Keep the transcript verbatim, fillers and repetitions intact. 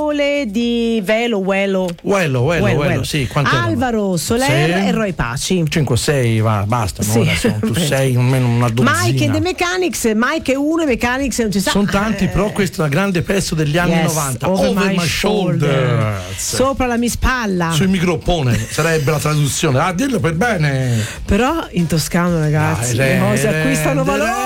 Sole di Velo, Velo. Wello, wello, wello, sì. quante erano? Alvaro Soler Sì. e Roy Paci. cinque sei, va, basta. Sì. Ora sono tu sei, almeno una dozzina. Mike and the Mechanics, Mike è uno, i Mechanics non ci sa. Sono tanti, Eh, però questo è un grande pezzo degli anni yes, novanta. Over, Over my, my shoulder. shoulders. Sopra la mia spalla. Sui micropone sarebbe la traduzione. Ah, dillo per bene. Però in toscano, ragazzi, Dai, le cose re, acquistano re, valore.